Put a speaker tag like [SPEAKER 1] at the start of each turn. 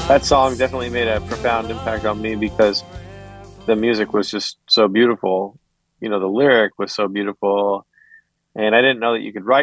[SPEAKER 1] That song definitely made a profound impact on me because the music was just so beautiful. You know, the lyric was so beautiful, and I didn't know that you could write